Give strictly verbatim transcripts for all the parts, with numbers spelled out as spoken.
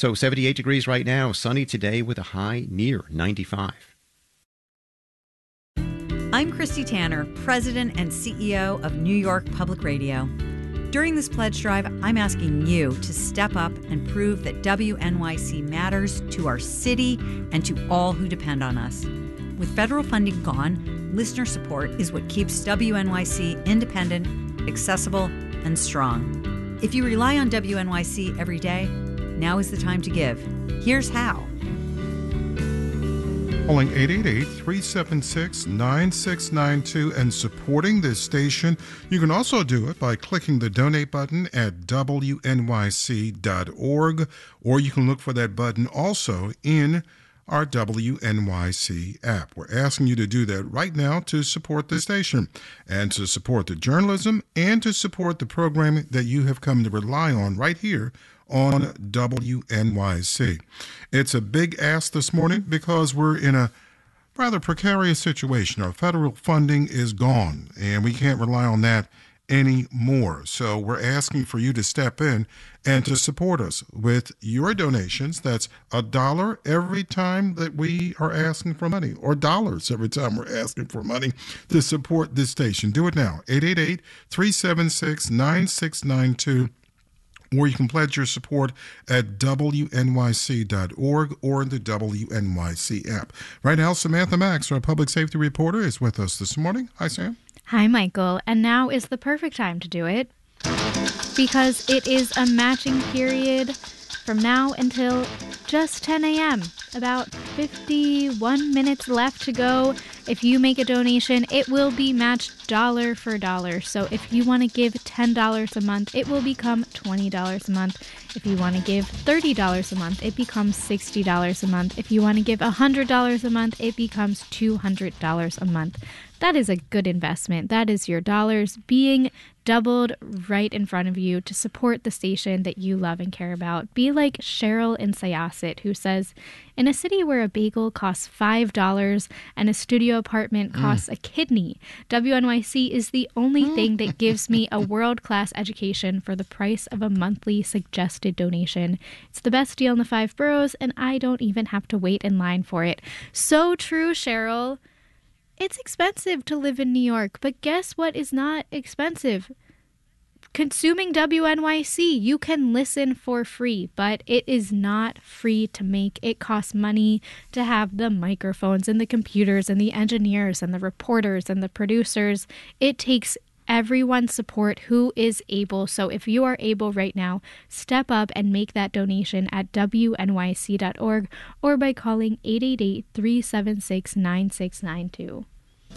So seventy-eight degrees right now, sunny today with a high near ninety-five. I'm Christy Tanner, President and C E O of New York Public Radio. During this pledge drive, I'm asking you to step up and prove that W N Y C matters to our city and to all who depend on us. With federal funding gone, listener support is what keeps W N Y C independent, accessible, and strong. If you rely on W N Y C every day, now is the time to give. Here's how. Calling eight eight eight, three seven six, nine six nine two and supporting this station. You can also do it by clicking the donate button at W N Y C dot org, or you can look for that button also in our W N Y C app. We're asking you to do that right now to support the station and to support the journalism and to support the programming that you have come to rely on right here on W N Y C. It's a big ask this morning because we're in a rather precarious situation. Our federal funding is gone, and we can't rely on that anymore. So we're asking for you to step in and to support us with your donations. That's a dollar every time that we are asking for money, or dollars every time we're asking for money to support this station. Do it now. eight eight eight, three seven six, nine six nine two. Or you can pledge your support at W N Y C dot org or the W N Y C app. Right now, Samantha Max, our public safety reporter, is with us this morning. Hi, Sam. Hi, Michael. And now is the perfect time to do it because it is a matching period from now until just ten a.m. About fifty-one minutes left to go. If you make a donation, it will be matched dollar for dollar. So if you want to give ten dollars a month, it will become twenty dollars a month. If you want to give thirty dollars a month, it becomes sixty dollars a month. If you want to give one hundred dollars a month, it becomes two hundred dollars a month. That is a good investment. That is your dollars being doubled right in front of you to support the station that you love and care about. Be like Cheryl in Syosset, who says, in a city where a bagel costs five dollars and a studio apartment costs mm. a kidney, W N Y C is the only thing that gives me a world-class education for the price of a monthly suggested donation. It's the best deal in the five boroughs, and I don't even have to wait in line for it. So true, Cheryl. It's expensive to live in New York, but guess what is not expensive? Consuming W N Y C. You can listen for free, but it is not free to make. It costs money to have the microphones and the computers and the engineers and the reporters and the producers. It takes everyone's support who is able. So if you are able right now, step up and make that donation at W N Y C dot org or by calling eight eight eight, three seven six, nine six nine two.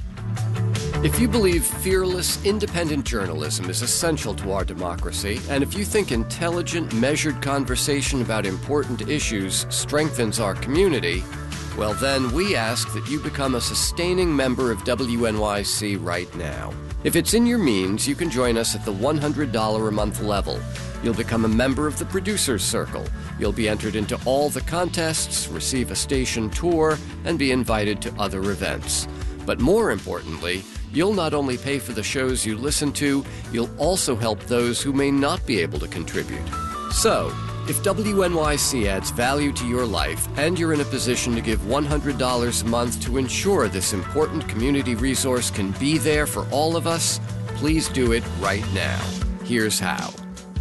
If you believe fearless, independent journalism is essential to our democracy, and if you think intelligent, measured conversation about important issues strengthens our community, well then we ask that you become a sustaining member of W N Y C right now. If it's in your means, you can join us at the one hundred dollars a month level. You'll become a member of the Producers Circle. You'll be entered into all the contests, receive a station tour, and be invited to other events. But more importantly, you'll not only pay for the shows you listen to, you'll also help those who may not be able to contribute. So, if W N Y C adds value to your life and you're in a position to give one hundred dollars a month to ensure this important community resource can be there for all of us, please do it right now. Here's how.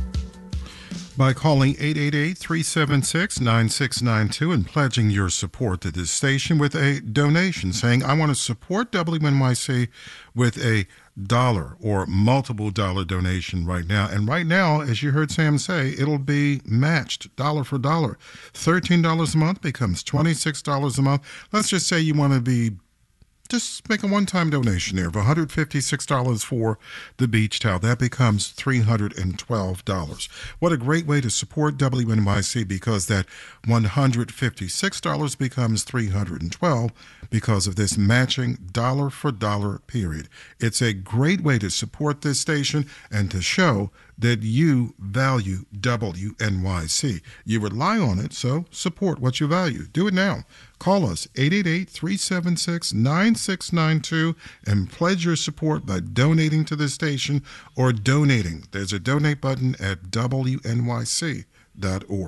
By calling eight eight eight, three seven six, nine six nine two and pledging your support to this station with a donation, saying, I want to support W N Y C with a dollar or multiple dollar donation right now. And right now, as you heard Sam say, it'll be matched dollar for dollar. thirteen dollars a month becomes twenty-six dollars a month. Let's just say you want to be Just make a one-time donation there of one hundred fifty-six dollars for the beach towel. That becomes three hundred twelve dollars. What a great way to support W N Y C, because that one hundred fifty-six dollars becomes three hundred twelve dollars because of this matching dollar-for-dollar period. It's a great way to support this station and to show that you value W N Y C. You rely on it, so support what you value. Do it now. Call us, eight eight eight, three seven six, nine six nine two, and pledge your support by donating to the station or donating. There's a donate button at W N Y C dot org.